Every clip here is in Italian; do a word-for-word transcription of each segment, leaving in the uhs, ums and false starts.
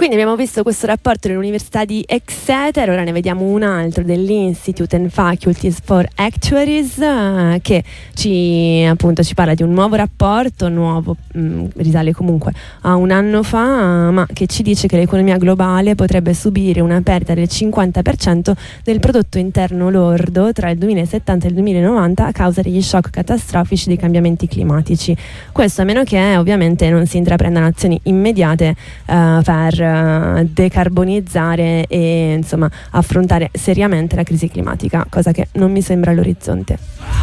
Quindi abbiamo visto questo rapporto dell'Università di Exeter, ora ne vediamo un altro dell'Institute and Faculties for Actuaries, eh, che ci, appunto, ci parla di un nuovo rapporto, nuovo, mh, risale comunque a un anno fa, ma che ci dice che l'economia globale potrebbe subire una perdita del cinquanta per cento del prodotto interno lordo tra il duemilasettanta e il duemilanovanta a causa degli shock catastrofici dei cambiamenti climatici. Questo a meno che ovviamente non si intraprendano azioni immediate eh, per eh, decarbonizzare e insomma affrontare seriamente la crisi climatica, cosa che non mi sembra all'orizzonte.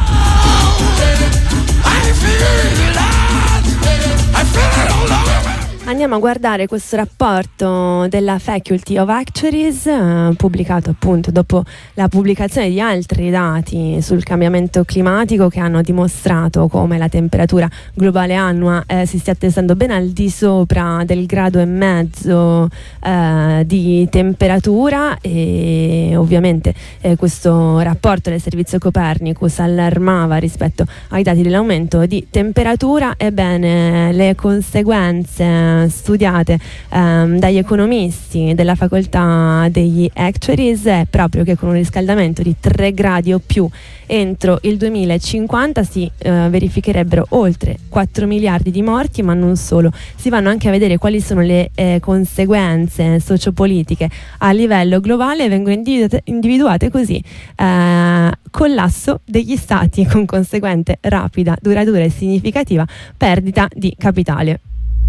Andiamo a guardare questo rapporto della Faculty of Actuaries, eh, pubblicato appunto dopo la pubblicazione di altri dati sul cambiamento climatico che hanno dimostrato come la temperatura globale annua eh, si stia attestando ben al di sopra del grado e mezzo eh, di temperatura, e ovviamente eh, questo rapporto del servizio Copernicus allarmava rispetto ai dati dell'aumento di temperatura. Ebbene, le conseguenze studiate ehm, dagli economisti della facoltà degli Actuaries è proprio che con un riscaldamento di tre gradi o più entro il duemilacinquanta si eh, verificherebbero oltre quattro miliardi di morti, ma non solo, si vanno anche a vedere quali sono le eh, conseguenze sociopolitiche a livello globale, e vengono individuate, individuate così: eh, collasso degli stati con conseguente rapida, duratura e significativa perdita di capitale.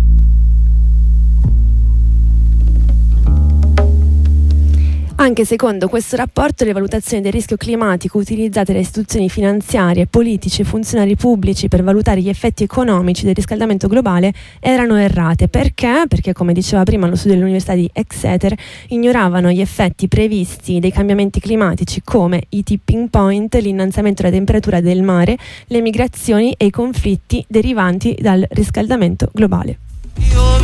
Anche secondo questo rapporto, le valutazioni del rischio climatico utilizzate dalle istituzioni finanziarie, politici e funzionari pubblici per valutare gli effetti economici del riscaldamento globale erano errate. Perché? Perché, come diceva prima lo studio dell'Università di Exeter, ignoravano gli effetti previsti dei cambiamenti climatici come i tipping point, l'innalzamento della temperatura del mare, le migrazioni e i conflitti derivanti dal riscaldamento globale.